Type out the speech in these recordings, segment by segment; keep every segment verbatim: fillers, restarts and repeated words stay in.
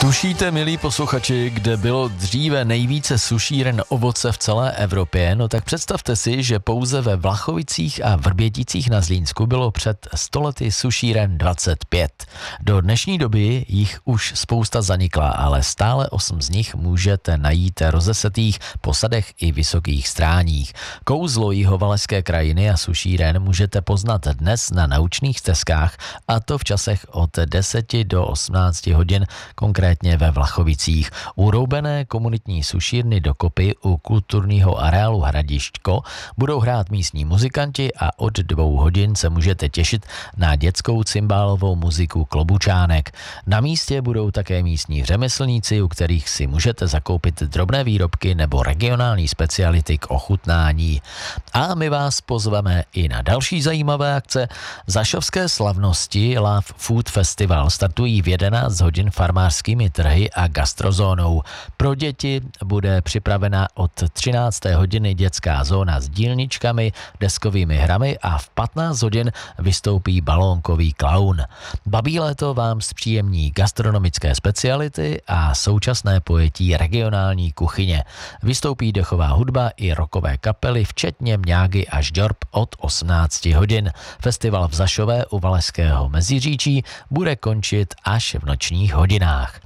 Tušíte, milí posluchači, kde bylo dříve nejvíce sušíren ovoce v celé Evropě? No tak představte si, že pouze ve Vlachovicích a Vrběticích na Zlínsku bylo před sto lety sušíren dvacet pět. Do dnešní doby jich už spousta zanikla, ale stále osm z nich můžete najít rozesetých po sadech i vysokých stráních. Kouzlo jihovaleské krajiny a sušíren můžete poznat dnes na naučných stezkách, a to v časech od deseti do osmnácti hodin, konkrétně ve Vlachovicích. Uroubené komunitní sušírny dokopy u kulturního areálu Hradišťko budou hrát místní muzikanti a od dvou hodin se můžete těšit na dětskou cymbálovou muziku Klobučánek. Na místě budou také místní řemeslníci, u kterých si můžete zakoupit drobné výrobky nebo regionální speciality k ochutnání. A my vás pozveme i na další zajímavé akce. Zašovské slavnosti Love Food Festival startují v jedenáct hodin farmářskými trhy a gastrozónou. Pro děti bude připravena od třinácté hodiny dětská zóna s dílničkami, deskovými hrami a v patnáct hodin vystoupí balónkový klaun. Babí léto vám zpříjemní gastronomické speciality a současné pojetí regionální kuchyně. Vystoupí dechová hudba i rockové kapely, včetně Mňágy a Žďorb od osmnácti hodin. Festival v Zašové u Valašského Meziříčí bude končit až v nočních hodinách.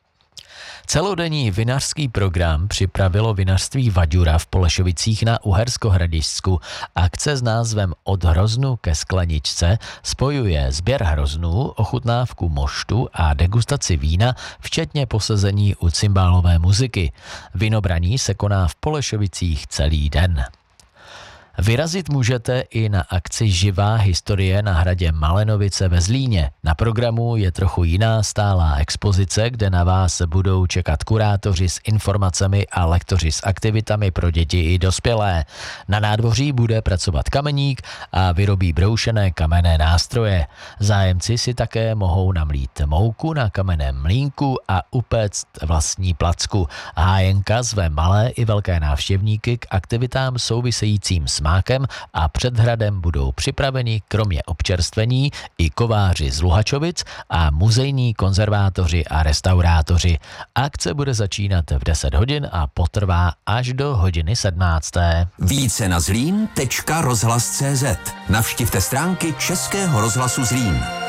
Celodenní vinařský program připravilo vinařství Vaďura v Polešovicích na Uhersko-Hradišťsku. Akce s názvem Od hroznu ke skleničce spojuje sběr hroznů, ochutnávku moštu a degustaci vína, včetně posezení u cymbálové muziky. Vinobraní se koná v Polešovicích celý den. Vyrazit můžete i na akci Živá historie na hradě Malenovice ve Zlíně. Na programu je trochu jiná stálá expozice, kde na vás budou čekat kurátoři s informacemi a lektoři s aktivitami pro děti i dospělé. Na nádvoří bude pracovat kameník a vyrobí broušené kamenné nástroje. Zájemci si také mohou namlít mouku na kamenném mlýnku a upéct vlastní placku. Hájenka zve malé i velké návštěvníky k aktivitám souvisejícím s mákem a před hradem budou připraveni kromě občerstvení i kováři z Luhačovic a muzejní konzervátoři a restaurátoři. Akce bude začínat v deset hodin a potrvá až do hodiny sedmnácté. Více na zlín tečka rozhlas tečka cé zet. Navštivte stránky Českého rozhlasu Zlín.